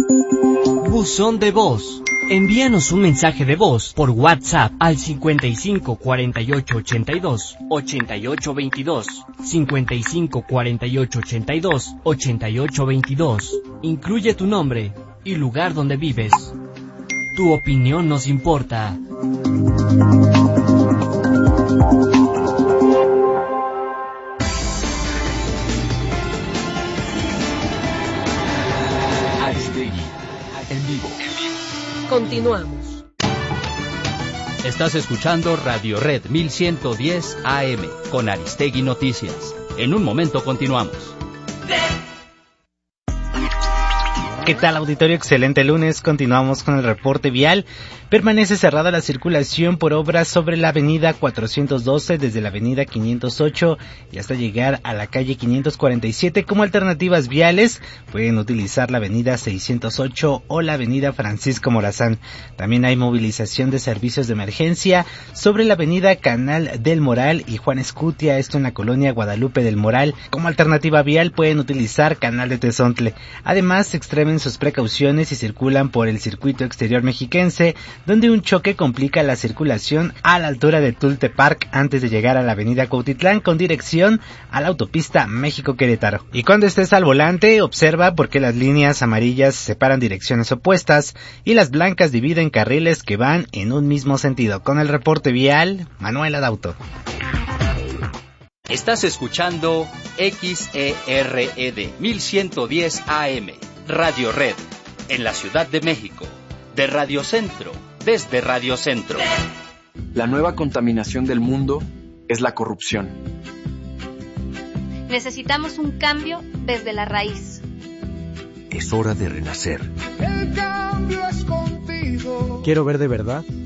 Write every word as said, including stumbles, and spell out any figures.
Buzón de voz. Envíanos un mensaje de voz por WhatsApp al cincuenta y cinco cuarenta y ocho ochenta y dos ochenta y ocho veintidós, cincuenta y cinco cuarenta y ocho ochenta y dos ochenta y ocho veintidós. Incluye tu nombre y lugar donde vives. Tu opinión nos importa. Aristegui, en vivo. Continuamos. Estás escuchando Radio Red mil ciento diez A M con Aristegui Noticias. En un momento continuamos. ¿Qué tal, auditorio? Excelente lunes. Continuamos con el reporte vial. Permanece cerrada la circulación por obras sobre la avenida cuatrocientos doce desde la avenida quinientos ocho y hasta llegar a la calle quinientos cuarenta y siete. Como alternativas viales pueden utilizar la avenida seiscientos ocho o la avenida Francisco Morazán. También hay movilización de servicios de emergencia sobre la avenida Canal del Moral y Juan Escutia, esto en la colonia Guadalupe del Moral. Como alternativa vial pueden utilizar Canal de Tezontle. Además, extremen sus precauciones y circulan por el circuito exterior mexiquense, donde un choque complica la circulación a la altura de Tultepec antes de llegar a la avenida Cuautitlán con dirección a la autopista México-Querétaro. Y cuando estés al volante, observa por qué las líneas amarillas separan direcciones opuestas y las blancas dividen carriles que van en un mismo sentido. Con el reporte vial, Manuel Adauto. Estás escuchando X E R E D mil ciento diez A M, Radio Red, en la Ciudad de México, de Radio Centro, desde Radio Centro. La nueva contaminación del mundo es la corrupción. Necesitamos un cambio desde la raíz. Es hora de renacer. El cambio es contigo. Quiero ver de verdad